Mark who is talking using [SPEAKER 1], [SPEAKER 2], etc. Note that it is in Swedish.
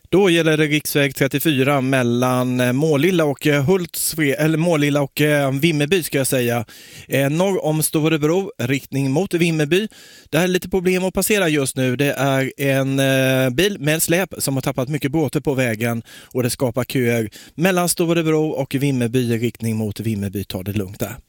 [SPEAKER 1] Då gäller det riksväg 34 mellan Målilla och Målilla och Vimmerby ska jag säga. Norr om Storebro, riktning mot Vimmerby. Det här är lite problem att passera just nu. Det är en bil med släp som har tappat mycket båtar på vägen och det skapar köer mellan Storebro och Vimmerby i riktning mot Vimmerby. Ta det lugnt där.